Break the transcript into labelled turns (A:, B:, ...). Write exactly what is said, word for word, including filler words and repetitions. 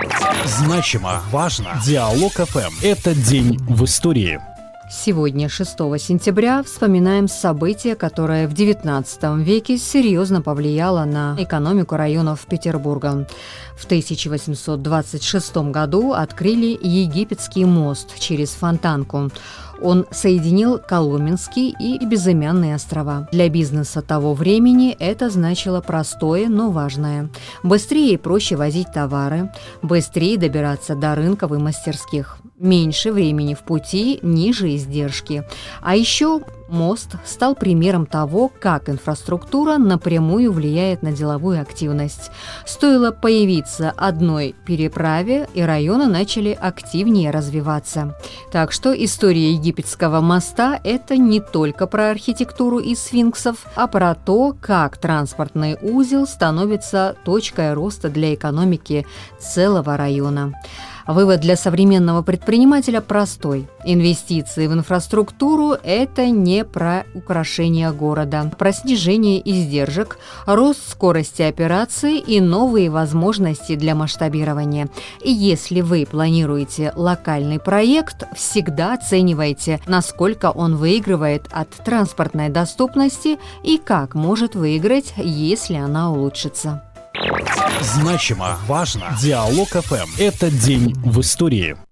A: Значимо, важно. Диалог эф эм. Это день в истории.
B: Сегодня, шестого сентября, вспоминаем событие, которое в девятнадцатом веке серьезно повлияло на экономику районов Петербурга. В тысяча восемьсот двадцать шестом году открыли Египетский мост через Фонтанку. Он соединил Коломенский и Безымянные острова. Для бизнеса того времени это значило простое, но важное. Быстрее и проще возить товары, быстрее добираться до рынков и мастерских. Меньше времени в пути, ниже издержки. А еще мост стал примером того, как инфраструктура напрямую влияет на деловую активность. Стоило появиться одной переправе, и районы начали активнее развиваться. Так что история Египетского моста – это не только про архитектуру и сфинксов, а про то, как транспортный узел становится точкой роста для экономики целого района. Вывод для современного предпринимателя простой. Инвестиции в инфраструктуру – это не про украшение города, про снижение издержек, рост скорости операций и новые возможности для масштабирования. И если вы планируете локальный проект, всегда оценивайте, насколько он выигрывает от транспортной доступности и как может выиграть, если она улучшится.
A: Значимо, важно. Диалог эф эм. Это день в истории.